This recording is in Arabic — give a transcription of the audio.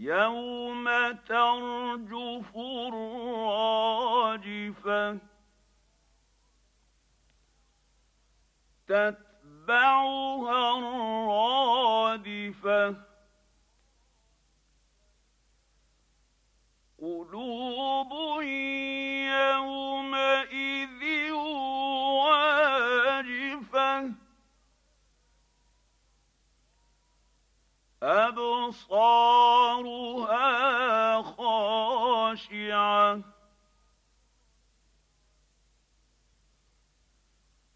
يوم ترجف الراجفة تتبعها الرادفة قلوب يومئذ واجفة أبصارها